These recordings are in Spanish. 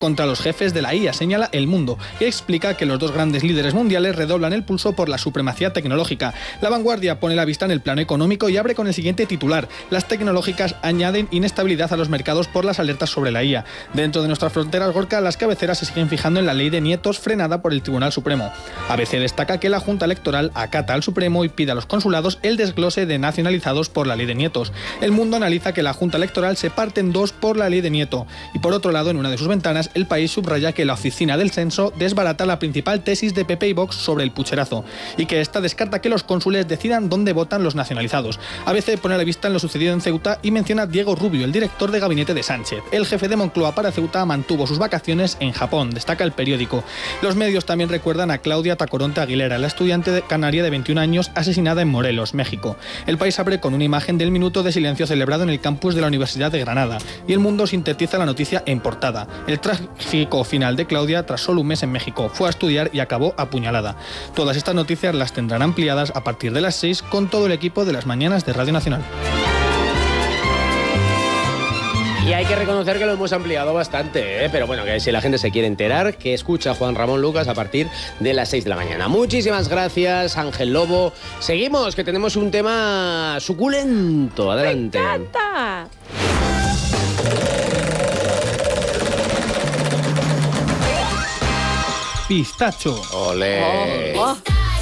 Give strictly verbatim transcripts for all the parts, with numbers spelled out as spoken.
contra los jefes de la I A, señala El Mundo, que explica que los dos grandes líderes mundiales redoblan el pulso por la supremacía tecnológica. La Vanguardia pone la vista en el plano económico y abre con el siguiente titular: las tecnológicas añaden inestabilidad a los mercados por las alertas sobre la I A. Dentro de nuestras fronteras, Gorka, las cabeceras se siguen fijando en la ley de nietos frenada por el Tribunal Supremo. A B C destaca que la Junta Electoral acata al Supremo y pide a los consulados el desglose de nacionalizados por la ley de nietos. El Mundo analiza que la Junta Electoral se parte en dos por la ley de nieto. Y por otro lado, en una de sus ventanas, El País subraya que la oficina del censo desbarata la principal tesis de P P y Vox sobre el pucherazo y que esta descarta que los cónsules decidan dónde votan los nacionalizados. A B C pone la vista en lo sucedido en Ceuta y menciona a Diego Rubio, el director de gabinete de Sánchez. El jefe de Moncloa para Ceuta mantuvo sus vacaciones en Japón, destaca el periódico. Los medios también recuerdan a Claudia Tacoronte Aguilera, la estudiante de canaria de veintiún años asesinada en Morelos, México. El País abre con una imagen del minuto de silencio celebrado en el campus de la Universidad de Granada y El Mundo sintetiza la noticia en portada. El trágico final de Claudia tras solo un mes en México. Fue a estudiar y acabó apuñalada. Todas estas noticias las tendrán ampliadas a partir de las seis con todo el equipo de las mañanas de Radio Nacional. Y hay que reconocer que lo hemos ampliado bastante, ¿eh? Pero bueno, que si la gente se quiere enterar, que escucha a Juan Ramón Lucas a partir de las seis de la mañana. Muchísimas gracias, Ángel Lobo. Seguimos, que tenemos un tema suculento. Adelante. ¡Me encanta! Pistacho. Olé. Oh, oh.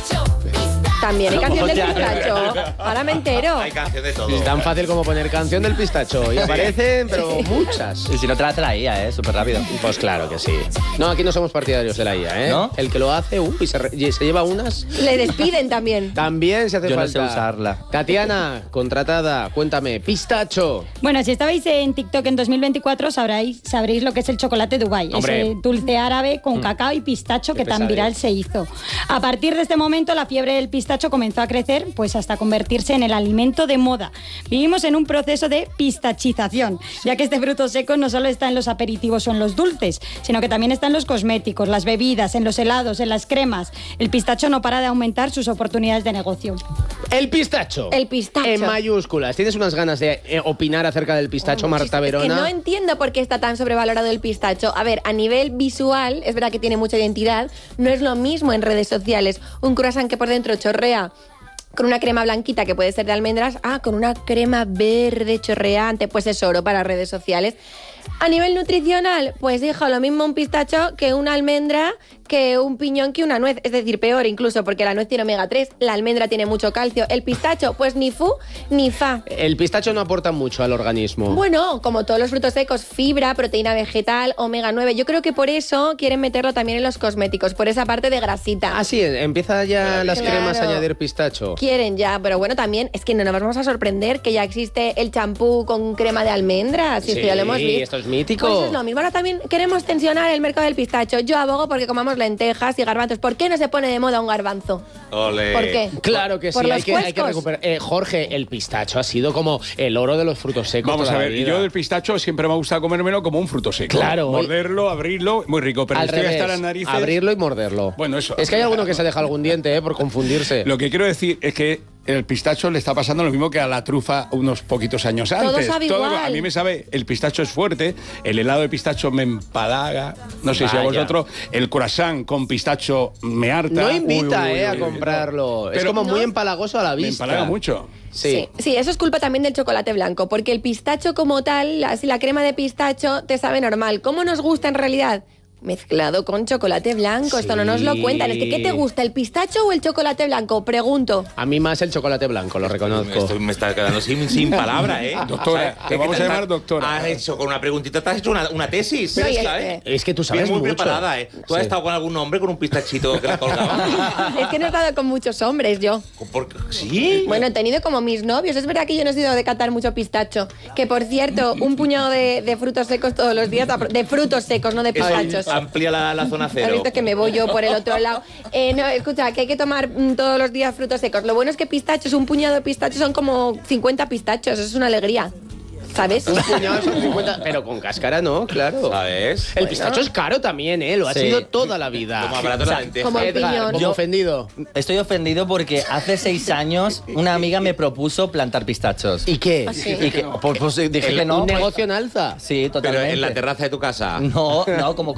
También hay canción del pistacho. Ahora me entero. Hay canción de todo. Es tan fácil como poner canción del pistacho. Y aparecen, pero muchas. Y si no te la hace la I A, ¿eh? Súper rápido. Pues claro que sí. No, aquí no somos partidarios de la I A, ¿eh? ¿No? El que lo hace, uy, se, re- y se lleva unas. Le despiden también. También se hace Yo no falta. sé usarla. Tatiana, contratada, cuéntame, pistacho. Bueno, si estabais en TikTok en dos mil veinticuatro sabréis, sabréis lo que es el chocolate Dubai, Hombre. ese dulce árabe con cacao y pistacho Qué que tan pesadez. viral se hizo. A partir de este momento la fiebre del pistacho comenzó a crecer, pues hasta convertirse en el alimento de moda. Vivimos en un proceso de pistachización, ya que este fruto seco no solo está en los aperitivos o en los dulces, sino que también está en los cosméticos, las bebidas, en los helados, en las cremas. El pistacho no para de aumentar sus oportunidades de negocio. El pistacho. El pistacho. En mayúsculas. ¿Tienes unas ganas de eh, opinar acerca del pistacho, Oh, Marta es Verona? que no entiendo por qué está tan sobrevalorado el pistacho. A ver, a nivel visual, es verdad que tiene mucha identidad, no es lo mismo en redes sociales. Un croissant que por dentro chorrea con una crema blanquita que puede ser de almendras, ah, con una crema verde chorreante, pues es oro para redes sociales. A nivel nutricional, pues hijo, lo mismo un pistacho que una almendra, que un piñón, que una nuez. Es decir, peor incluso, porque la nuez tiene omega tres, la almendra tiene mucho calcio, el pistacho, pues ni fu ni fa. El pistacho no aporta mucho al organismo. Bueno, como todos los frutos secos, fibra, proteína vegetal, omega nueve. Yo creo que por eso quieren meterlo también en los cosméticos, por esa parte de grasita. Ah, sí, empieza ya las Claro. cremas a añadir pistacho. Quieren ya, pero bueno, también es que no nos vamos a sorprender que ya existe el champú con crema de almendras. Si Sí, esto ya lo hemos visto. esto es mítico. Pues es lo mismo. Ahora también queremos tensionar el mercado del pistacho. Yo abogo porque comamos lentejas y garbanzos. ¿Por qué no se pone de moda un garbanzo? Ole. ¿Por qué? Claro que sí, Por los hay que, hay que cuescos. recuperar. Eh, Jorge, el pistacho ha sido como el oro de los frutos secos. Vamos a toda la ver, vida. yo del pistacho siempre me ha gustado comérmelo como un fruto seco. Claro. Morderlo, abrirlo, muy rico, pero Al estoy revés, hasta las narices. abrirlo y morderlo. Bueno, eso. Es que hay alguno que se deja algún diente, eh, por confundirse. Lo que quiero decir es que el pistacho le está pasando lo mismo que a la trufa unos poquitos años Todo antes. sabe igual. A mí me sabe, el pistacho es fuerte, el helado de pistacho me empalaga, no sé si a Vaya. vosotros, el croissant con pistacho me harta. No invita, Uy, uy, eh, uy, a uy. comprarlo. es Pero- como muy ¿No? empalagoso a la Me vista. empalaga mucho. Sí. Sí, eso es culpa también del chocolate blanco, porque el pistacho como tal, así la crema de pistacho, te sabe normal. ¿Cómo nos gusta en realidad? Mezclado con chocolate blanco. Esto no nos lo Sí. cuentan. Es que, ¿qué te gusta, el pistacho o el chocolate blanco? Pregunto. A mí más el chocolate blanco, lo reconozco. Esto me está quedando sin, sin palabra, ¿eh? Doctora, te Es vamos que a llamar doctora. Has hecho con una preguntita, te has hecho una, una tesis. No, y esta, es- ¿eh? Es que tú sabes Bien, muy mucho. preparada, ¿eh? ¿Tú has Sí. estado con algún hombre con un pistachito que le colgaba? Es que no he estado con muchos hombres yo. ¿Por qué? ¿Sí? Bueno, he tenido como mis novios. Es verdad que yo no he sido de catar mucho pistacho. Que, por cierto, un puñado de, de frutos secos todos los días. De frutos secos, no de pistachos. Amplía la, la zona Has cero. visto que me voy yo por el otro lado. Eh, no, escucha, que hay que tomar mm, todos los días frutos secos. Lo bueno es que pistachos, un puñado de pistachos son como cincuenta pistachos. Eso es una alegría. ¿sabes? Un puñado son cincuenta, pero con cáscara no, claro. ¿Sabes? El pistacho es caro también, ¿eh? Lo ha Sí. sido toda la vida. Como barato la lenteja. Como el Edgar, piñón. como Yo- ofendido. Estoy ofendido porque hace seis años una amiga me propuso plantar pistachos. ¿Y qué? ¿Ah, sí? Y que, pues, pues dije El- que no. un pues- negocio en alza. Sí, Pero totalmente. en la terraza de tu casa. No, no, como